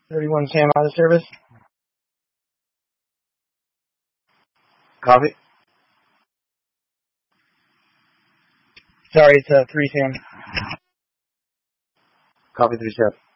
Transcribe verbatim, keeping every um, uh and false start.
thirty-one Sam out of service. Copy. Sorry, it's uh, three Sam. Copy three Sam.